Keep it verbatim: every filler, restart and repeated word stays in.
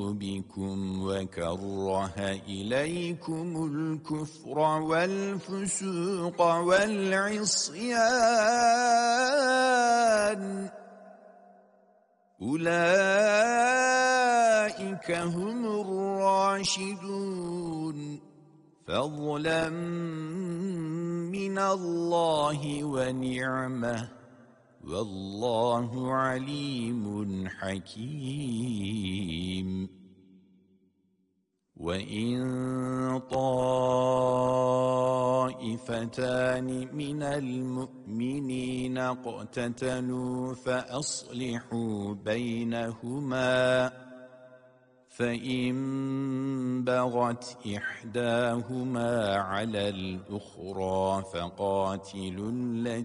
قلوبكم وكره إليكم الكفر والفسوق والعصيان أولئك هم الراشدون فضلا من الله ونعمة والله عليم حكيم وإن طائفتان من المؤمنين اقتتلوا فأصلحوا بينهما فإن بغت إحداهما على الأخرى فقاتلوا التي